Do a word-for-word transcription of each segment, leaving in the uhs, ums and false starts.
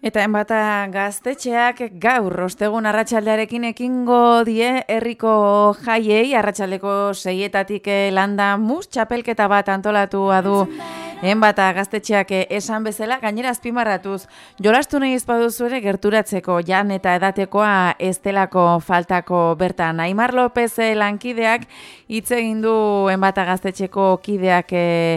Eta enbata gaztetxeak gaur ostegun arratsaldearekin ekingo die herriko jaiei, arratsaldeko seietatik landa mus txapelketa bat antolatua du enbata gaztetxeak esan bezala, gainera azpimarratuz. Jolastu nahi ezpaduzu ere gerturatzeko jan eta edatekoa ez delako faltako bertan. Aimar López lankideak hitz egin du enbata gaztetxeko kideak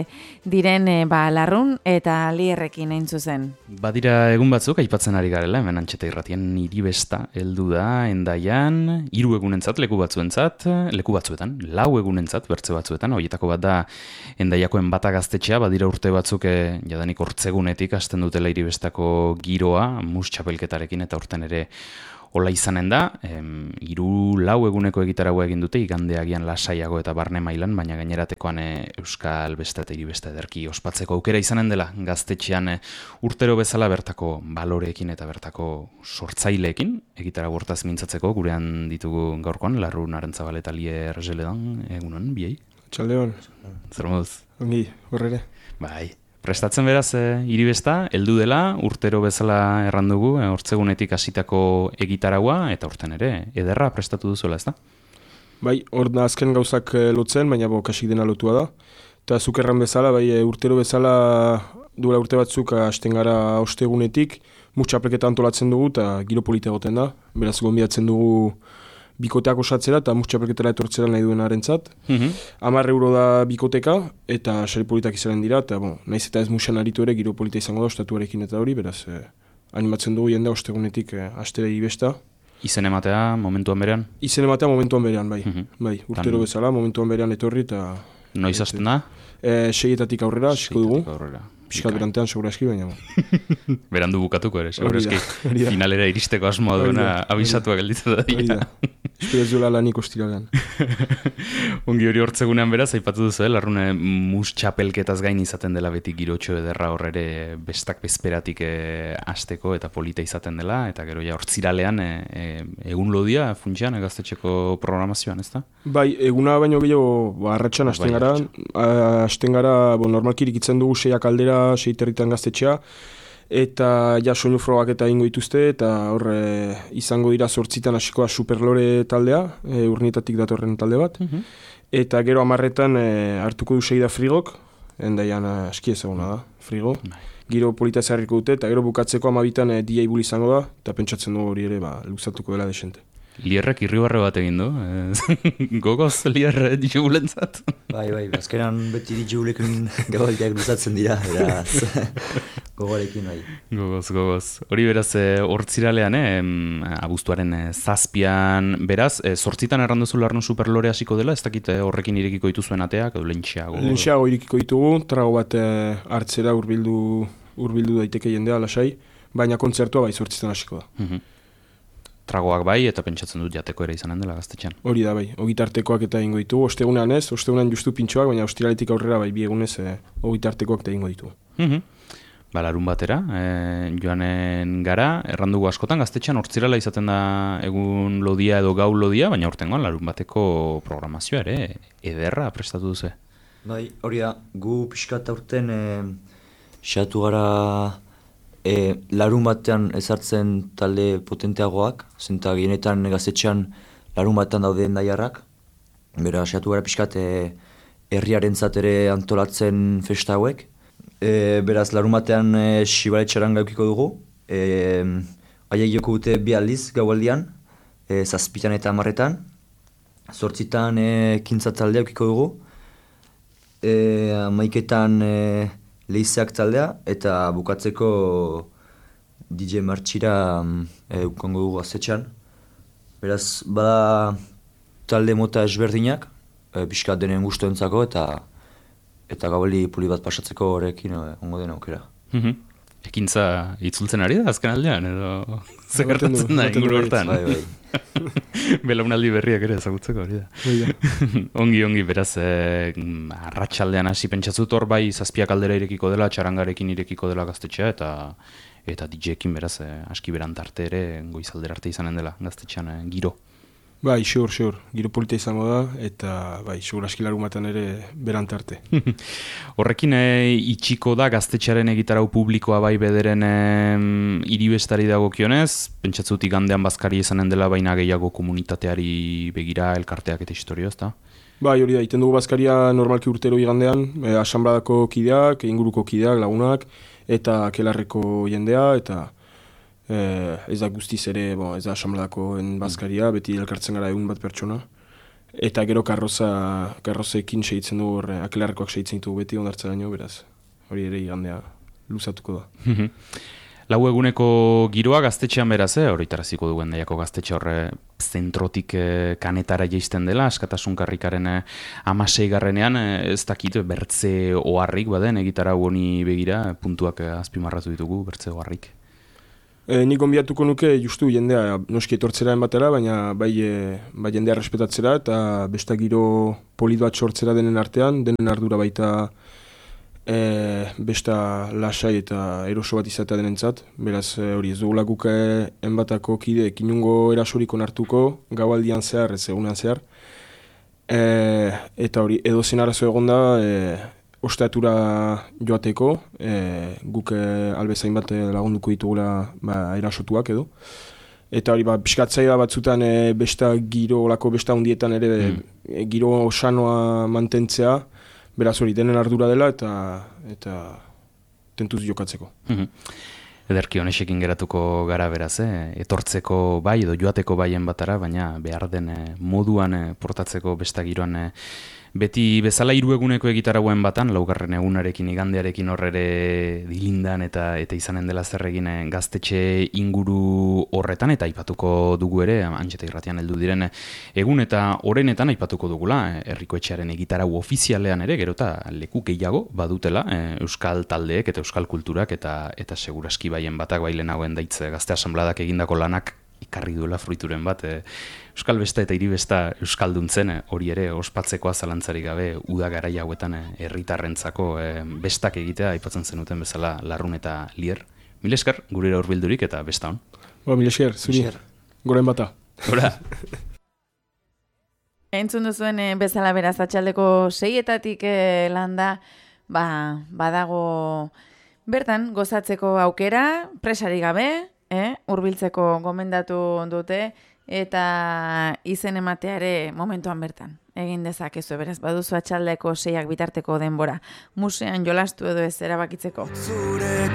diren ba, Larrun eta Lierrekin hain zuzen. Badira egun batzuk aipatzen ari garela, hemen Antxeta Irratien Iribesta heldu da Hendaian, hiru egunentzat leku batzuentzat, leku batzuetan, lau egunentzat bertze batzuetan, horietako bat da Hendaiako enbata gaztetxea, badira urte batzuk eh, jadanik hortzegunetik hasten dutela Iribestako giroa, mus txapelketarekin eta urten ere hola izanen da, em, hiru lau eguneko egitaragua egin dute, igandeagian lasaiago eta barne mailan, baina gaineratekoan e, Euskal Besta eta Iribesta ederki ospatzeko aukera izanen dela gaztetxean e, urtero bezala bertako baloreekin eta bertako sortzaileekin, egitarago hortaz mintzatzeko, gurean ditugu gaurkoan, Larrun Arantzabal eta Lier Zeledan, egunon, biei? Txaldeon. Zer moduz? Ongi, horrere. Bai. Prestatzen beraz, e, Iribesta, heldu dela, urtero bezala errandugu, e, hortzegunetik hasitako egitaragua, eta urten ere, ederra prestatu duzuela, ezta? Bai, hor da azken gauzak e, lotzen, baina bo, kasik dena lotua da. Eta zuk erran bezala, bai, e, urtero bezala duela urte batzuk hasten gara ostegunetik, mus txapelketa antolatzen dugu, eta giro polita egoten da. Beraz, gonbidatzen dugu bikoteak osatzera eta mus txapelketara etortzera nahi duen harentzat. Mhm. Hamar euro da bikoteka, eta sari politak izaren dira, eta bon, naiz eta ez musean aritu ere giro polita izango da, ostatuarekin eta hori, beraz, eh, animatzen dugu jendea ostegunetik eh, astera Iribesta. Izen ematea momentuan berean? Izen ematea momentuan berean, bai. Mhm. Bai, urtero bezala, momentuan berean etorri eta... Noiz hasten da? E, seietatik aurrera, hasiko dugu. Aurrera. Piskat berantean, segura eski, baina. Berandu bukatuko ere, segura Hori da, eski. hori da. Finalera iristeko asmoa Hori duena da, abisatua gelditzen da Hori dira. da. Espero ez duela lanik ostiralean. Ongi hori hortzegunean beraz, aipatu duzu, eh? Larrune mus txapelketaz gain izaten dela beti girotxo ederra horrere bestak bezperatik eh, hasteko eta polita izaten dela, eta gero ja hortziralean eh, eh, egun lodia funtsean gaztetxeko programazioan, ezta? Bai, eguna baino gehiago ba, arratsan hasten Bai, gara, a- hasten gara, bo, normalki irikitzen dugu seiak aldera, sei territan gaztetxea, eta ja soinu frogak eta ingo dituzte, eta hor e, izango dira zortzitan hasikoa Superlore taldea, e, Urnietatik datorren talde bat, eta gero amarretan e, hartuko du segida Frigok, Hendaian e, aski ezaguna da, Frigo, giro polita ezarriko dute, eta gero bukatzeko amabitan e, D J Bull izango da, eta pentsatzen dugu hori ere ba, luzatuko dela desente. Lierrek irribarre bat egin du, eh, gogoz Lierre ditugulentzat. Bai, bai, azkenan beti ditugulekin gabaldiak luzatzen dira, beraz, gogorekin bai. Gogoz, gogoz. Hori beraz, eh, hortziralean, eh, em, abuztuaren eh, zazpian, beraz, eh, zortzitan erranduzu Larrun Superlore hasiko dela, ez dakit eh, horrekin irekiko dituzuen ateak, edo lentxeago. Lentxeago irikiko ditugu, trago bat e, hartzera hurbildu hurbildu daiteke jendea lasai, baina kontzertua bai zortzitan hasiko da. Mhm. Tragoak bai, eta pentsatzen dut jateko ere izanen dela gaztetxean. Hori da bai, ogitartekoak eta ingo ditugu, ostegunean ez, ostegunean justu pintxoak, baina ostiraletik aurrera bai, bi egunez e, ogitartekoak eta ingo ditugu. Mhm. Ba, larun batera, e, joanen gara, errandugu askotan, gaztetxean hortzirala izaten da egun lodia edo gau lodia, baina hortengoan larun bateko programazioa ere ederra prestatu duze. Bai, hori da, gu pixkat aurten e, xatu gara e, larun batean ezartzen talde potenteagoak, zenta gehienetan gaztetxean larun batean daude Hendaiarrak, bera xatu gara pixkat e, herriarentzat ere antolatzen festa hauek, e, beraz larun batean e, Xibaletxaran gaukiko dugu, e, haiek joko dute bi aldiz gaualdian, e, zazpitan eta hamarretan, zortzitan e, kintza taldea eukiko dugu, e, amaiketan e, lehizeak taldea, eta bukatzeko D J Martxira e, ukongo dugu gaztetxean. Beraz, bada talde mota ezberdinak, e, pixkat denen gustuentzako, eta eta gaualdi puli bat pasatzeko horrekin e, ongo den aukera. Mhm. Ekintza itzultzen ari da azken aldean, edo zer gertatzen da ematen du inguru baietz. hortan. Bai, bai. Belaunaldi berriak ere ezagutzeko hori da. Hori da. ongi, ongi, beraz, eh, arratsaldean hasi pentsatzut hor bai zazpiak aldera irekiko dela, txarangarekin irekiko dela gaztetxea, eta eta D J-ekin beraz, eh, aski berantarte ere goizaldera arte izanen dela gaztetxean eh, giro. Bai, xur, xur, giro polita izango da, eta bai, xur aski larumatan ere berantarte. Horrekin e, itxiko da gaztetxearen egitarau publikoa bai bederen e, hiribestari dagokionez, pentsatzutik gandean bazkari izanen dela baina gehiago komunitateari begira elkarteak eta historio, ezta? Bai, hori da, iten dugu bazkaria normalki urtero igandean, e, asanbladako kideak, inguruko kideak, lagunak, eta kelarreko jendea, eta Eh, ez da guztiz ere, bon, ez da asambladakoen bazkaria, beti elkartzen gara egun bat pertsona. Eta gero karroza, karrozekin segitzen dugu, horre, akelarrekoak segitzen dugu beti ondartza daño, beraz. Hori ere igandea luzatuko da. Lau eguneko giroa gaztetxean beraz, eh? Hori taraziko duen daiako gaztetxe horre zentrotik eh, kanetara jaisten dela, askatasun karrikaren eh, amasei garrenean, eh, ez dakit bertze oharrik baden, egitara honi begira, puntuak eh, azpimarratu ditugu, bertze oharrik. E, nik gonbiatuko nuke justu jendea noski etortzera enbatera, baina bai, e, bai jendea respetatzera eta besta giro polit bat sortzera denen artean, denen ardura baita e, besta lasai eta eroso bat izatea denentzat. Beraz hori ez dugula guk enbatako kideek inungo erasoriko hartuko gaualdian zehar, ez egunean zehar. E, eta hori edozen arazo egonda, e, ostatura joateko, e, guk e, albezain bat lagunduko ditugula ba, erasotuak edo. Eta hori, ba, pixkatzaia batzutan e, besta giro, olako besta hundietan ere mm. e, giro osanoa mantentzea, beraz hori denen ardura dela eta eta tentuz jokatzeko. Mm-hmm. Ederki honesekin geratuko gara beraz, eh? Etortzeko bai edo joateko baien batara, baina behar den eh, moduan eh, portatzeko besta giroan eh, beti bezala hiru eguneko egitaragoen batan, laugarren egunarekin igandearekin horrere dilindan eta eta izanen dela zer egin gaztetxe inguru horretan, eta aipatuko dugu ere, Antxeta Irratian heldu diren egun eta orenetan aipatuko dugula, herriko etxearen egitarau ofizialean ere, gero eta leku gehiago badutela, eh, euskal taldeek eta euskal kulturak eta eta seguraski baien batak bailen hauen daitze gazte asanbladak egindako lanak ikarri duela fruituren bat, e, euskal besta eta hiribesta euskalduntzen, e, hori ere ospatzekoa zalantzarik gabe uda garai hauetan herritarrentzako e, bestak egitea aipatzen zenuten bezala Larrun eta Lier. Mil esker gurera hurbildurik eta besta hon. Ba, mil esker, zuri, goren bata. Gora. Entzun duzuen e, bezala beraz atxaldeko seietatik e, landa, ba, badago bertan gozatzeko aukera, presari gabe, Eh, hurbiltzeko gomendatu dute eta izen emateare momentuan bertan. Egin dezakezu, beraz baduzu atxaldeko seiak bitarteko denbora. Musean jolastu edo ez erabakitzeko. Zure